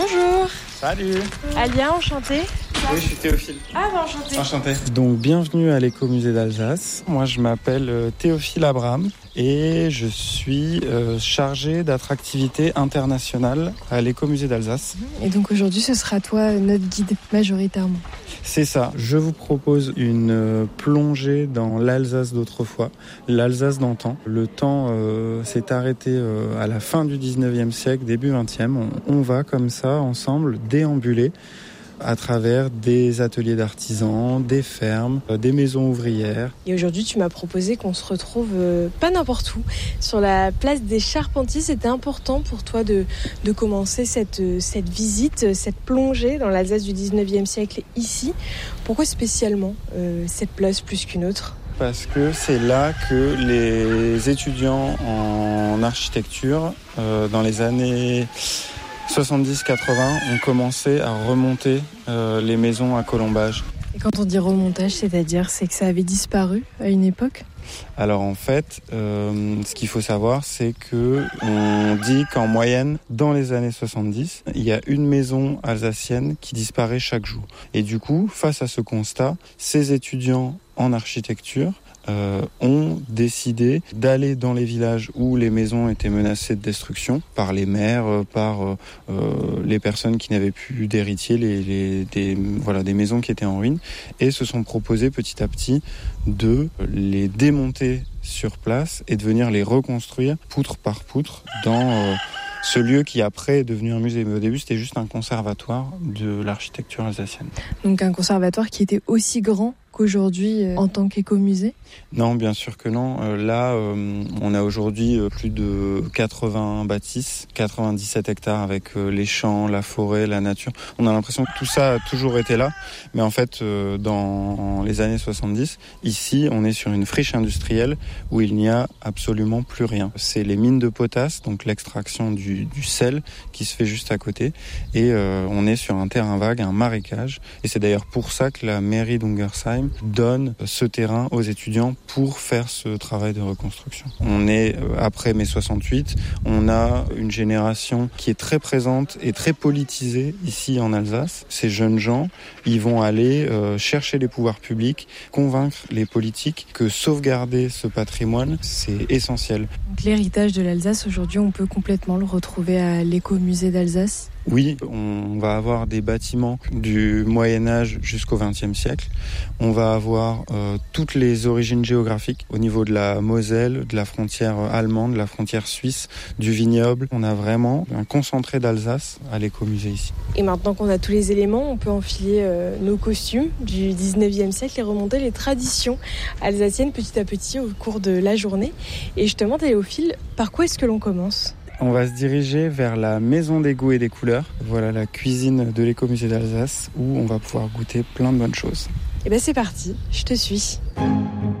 Bonjour. Salut. Alia, enchantée. Oui, je suis Théophile. Ah bah enchanté. Enchanté. Donc bienvenue à l'Écomusée d'Alsace. Moi je m'appelle Théophile Abraham et je suis chargé d'attractivité internationale à l'Écomusée d'Alsace. Et donc aujourd'hui ce sera toi notre guide majoritairement. C'est ça, je vous propose une plongée dans l'Alsace d'autrefois, l'Alsace d'antan. Le temps s'est arrêté à la fin du 19e siècle, début 20e. On va comme ça ensemble déambuler à travers des ateliers d'artisans, des fermes, des maisons ouvrières. Et aujourd'hui, tu m'as proposé qu'on se retrouve pas n'importe où, sur la place des Charpentiers. C'était important pour toi de commencer cette visite, cette plongée dans l'Alsace du 19e siècle ici. Pourquoi spécialement cette place plus qu'une autre ? Parce que c'est là que les étudiants en architecture, dans les années 70-80, ont commencé à remonter les maisons à colombage. Et quand on dit remontage, c'est-à-dire c'est que ça avait disparu à une époque ? Alors en fait, ce qu'il faut savoir, c'est que on dit qu'en moyenne, dans les années 70, il y a une maison alsacienne qui disparaît chaque jour. Et du coup, face à ce constat, ces étudiants en architecture ont décidé d'aller dans les villages où les maisons étaient menacées de destruction par les maires, par les personnes qui n'avaient plus d'héritiers, des maisons qui étaient en ruine, et se sont proposés petit à petit de les démonter sur place et de venir les reconstruire poutre par poutre dans ce lieu qui après est devenu un musée. Mais au début, c'était juste un conservatoire de l'architecture alsacienne. Donc un conservatoire qui était aussi grand qu'aujourd'hui en tant qu'écomusée ? Non, bien sûr que non. Là, on a aujourd'hui plus de 80 bâtisses, 97 hectares avec les champs, la forêt, la nature. On a l'impression que tout ça a toujours été là. Mais en fait, dans les années 70, ici, on est sur une friche industrielle où il n'y a absolument plus rien. C'est les mines de potasse, donc l'extraction du sel qui se fait juste à côté. Et on est sur un terrain vague, un marécage. Et c'est d'ailleurs pour ça que la mairie d'Ungersheim donne ce terrain aux étudiants pour faire ce travail de reconstruction. On est après mai 68, on a une génération qui est très présente et très politisée ici en Alsace. Ces jeunes gens, ils vont aller chercher les pouvoirs publics, convaincre les politiques que sauvegarder ce patrimoine, c'est essentiel. Donc l'héritage de l'Alsace, aujourd'hui, on peut complètement le retrouver à l'Écomusée d'Alsace ? Oui, on va avoir des bâtiments du Moyen-Âge jusqu'au XXe siècle. On va avoir toutes les origines géographiques au niveau de la Moselle, de la frontière allemande, de la frontière suisse, du vignoble. On a vraiment un concentré d'Alsace à l'Écomusée ici. Et maintenant qu'on a tous les éléments, on peut enfiler nos costumes du 19e siècle et remonter les traditions alsaciennes petit à petit au cours de la journée. Et justement, Théophile, par quoi est-ce que l'on commence ? On va se diriger vers la Maison des goûts et des couleurs. Voilà la cuisine de l'Écomusée d'Alsace où on va pouvoir goûter plein de bonnes choses. Et bien c'est parti, je te suis.